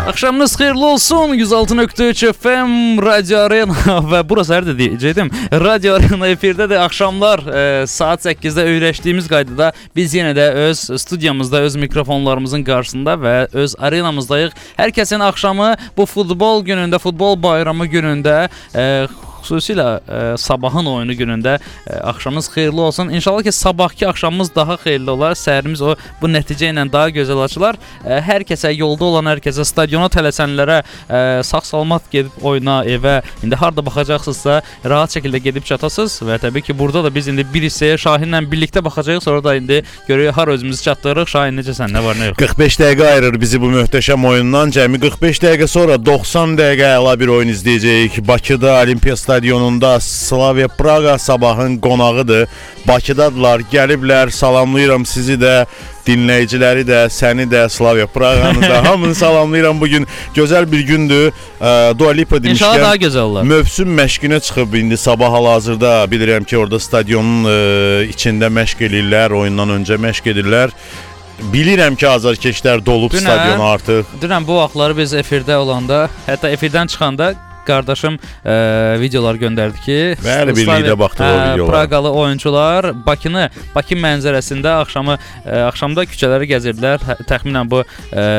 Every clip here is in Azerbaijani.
Axşamınız xeyirli olsun. 106.3 FM Radio Arena və burası hər də deyəcəkdim. Radio Arena efirdədir. Axşamlar saat 8-də öyrəşdiyimiz qaydada biz yenə də öz studiyamızda, öz mikrofonlarımızın qarşısında və öz arenamızdayıq. Hər kəsin axşamı bu futbol günündə, futbol bayramı günündə, xüsusilə sabahın oyunu günündə axşamınız xeyirli olsun. İnşallah ki, sabahki axşamımız daha xeyirli olar. Səhərimiz bu nəticə ilə daha gözəl açılar. Hər kəsə, yolda olan hər kəsə, stadiona tələsənlərə sağ-salamat gedib oyuna, evə, indi harda baxacaqsınızsa rahat şəkildə gedib çatasınız və təbii ki, burada da biz indi bir hissəyə Şahinlə birlikdə baxacağıq. Sonra da indi görək har özümüzü çatdırırıq. Şahin, necəsən? Nə var, nə yox? 45 dəqiqə ayırır bizi bu möhtəşəm oyundan. Cəmi 45 dəqiqə sonra 90 dəqiqə əla bir oyun izləyəcəyik. Bakıda Olimpiya stadionunda Slavia Praga sabahın qonağıdır. Bakıdadılar, gəliblər. Salamlayıram sizi də, dinləyiciləri də, səni də, Slavia Praqanı da. Hamını salamlayıram. Bugün gözəl bir gündür. Dua Lipa demişkən, İnşallah daha gözəl olar. Mövsüm məşqinə çıxıb indi sabah hal-hazırda bilirəm ki, orada stadionun içində məşq edirlər, oyundan öncə məşq edirlər. Bilirəm ki, azarkeşlər dolub stadionu artıq. Dünən bu vaxtları biz efirdə olanda, hətta efirdən çıxanda qardaşım videolar göndərdi ki, bəli, birlikdə baxdıq o videolara. Praqalı oyunçular Bakı mənzərəsində axşamda küçələri gəzirdilər. Təxminən bu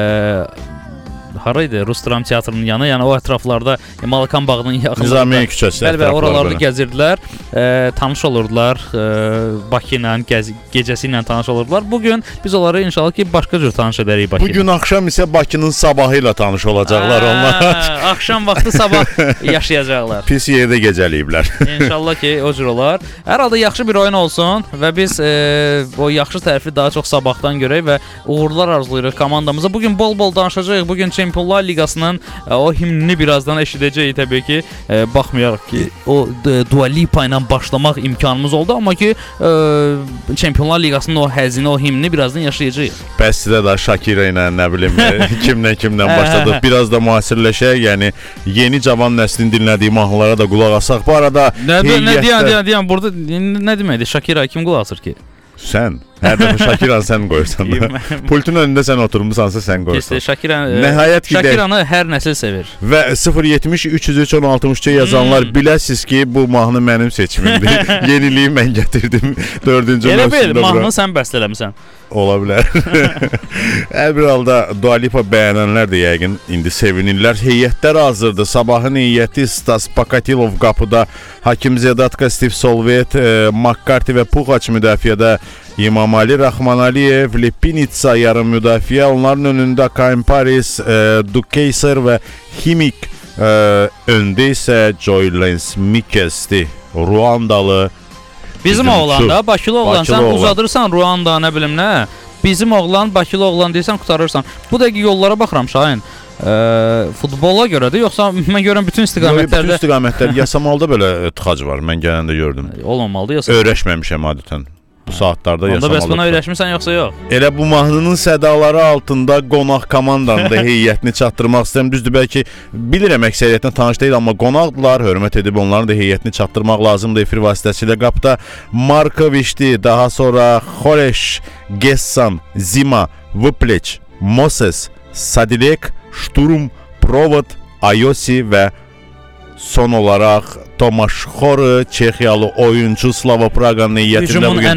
haraydı? Rus Dram Teatrının yanı, yəni o ətraflarda Malakan bağının yaxınlığında. Nizamiye küçəsi ətraflarda. Oralarda gəzirdilər, tanış olurdular, Bakı ilə, gecəsi ilə tanış olurdular. Bugün biz onları inşallah ki, başqa cür tanış edərik Bakı. Bugün axşam isə Bakının sabahı ilə tanış olacaqlar onlar. Axşam vaxtı sabah yaşayacaqlar. Pis yerdə gecələyiblər. İnşallah ki, o cür olar. Hər halda yaxşı bir oyun olsun və biz o yaxşı tərəfi daha çox sabahdan görək və uğurlar arzulayırıq komandamıza. Bugün bol-bol danışacağıq. Bugün Çempionlar Liqasının o himnini birazdan eşidəcəyik təbii ki. Baxmayaraq ki, o Dua Lipa ilə başlamaq imkanımız oldu, amma ki Çempionlar Liqasının o həzini, o himnini birazdan yaşayacağıq. Bəs sizə də Shakira ilə, nə bilim, kimdən başladıq. Biraz da müasirləşək, yəni yeni cavan nəslin dinlədiyi mahnılara da qulaq asaq. Bu arada nə deyən burada nə deməkdir? Shakira kim qulaq asır ki? Sən. Hər dəfə Shakiranı sən qoyursan. Pultun önündə sən oturmusansa sən qoyursan. Shakiranı hər nəsil sevir. Və 070 303 1063 yazanlar biləsiz ki, bu mahnı mənim seçimimdir. Yeniliyi mən gətirdim 4-cü mövsümdə. Elə bil, mahnı sən bəst eləmisən. Ola bilər. Hər bir halda Dua Lipa bəyənənlər də yəqin indi sevinirlər. Heyətlər hazırdır. Sabahın heyəti Stas Pakatilov qapıda, Hakim Zedatka, Steve Solvet, McCarthy və Pugaç müdafiədə, İmam Ali, Rahman Aliyev, Lepinitsa yarım müdafiə, onların önündə Kaim Paris, Dukeyser və Himik, öndə isə Joy Lens Mikes'ti, Ruandalı. Bizim oğlan da, Bakılı oğlan, sən uzadırsan Ruanda, nə bilim nə, bizim oğlan, Bakılı oğlan deyirsən, qutarırsan. Bu dəqiq yollara baxıram Şahin. Futbola görədir, yoxsa mən görürəm bütün istiqamətlərdə? Bütün istiqamətlər, Yasamalda belə tıxac var, mən gələndə gördüm. Olmamalıdır Yasamalda. Öyrəşməmişəm adətən. Bu saatlarda Yasamalda. Onda bəs buna öyrəşmirsən yoxsa yox? Elə bu mahnının sədaları altında qonaq komandanın da heyətini çatdırmaq istəyirəm. Düzdür, bəlkə bilirəm əksəriyyətinə tanış deyil, amma qonaqdılar, hörmət edib onların da heyətini çatdırmaq lazımdır efir vasitəsilə. Qapıda Markoviçdi, daha sonra Xoreş, Gessan, Zima, Vıpleç, Moses, Sadilek, Şturm, Provod, Ayosi və son olaraq Tomaş Xoru, Çexiyalı oyuncu Slava Praqanın heyətində bugün